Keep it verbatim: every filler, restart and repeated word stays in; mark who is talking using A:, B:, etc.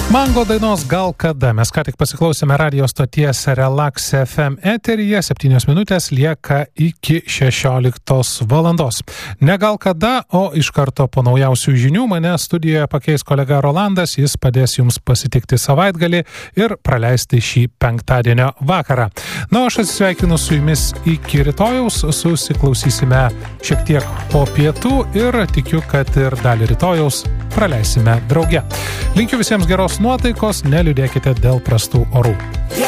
A: Mango dainos Gal kada. Mes ką tik pasiklausėme radio stoties Relax F M eteryje. Septynios minutės lieka iki šešioliktos valandos. Ne gal kada, o iš karto po naujausių žinių mane studijoje pakeis kolega Rolandas. Jis padės jums pasitikti savaitgalį ir praleisti šį penktadienio vakarą. Na, aš atsisveikinu su jumis iki rytojaus. Susiklausysime šiek tiek po pietų ir tikiu, kad ir dalį rytojaus praleisime drauge. Linkiu visiems geros nuotaikos, neliūdėkite dėl prastų orų.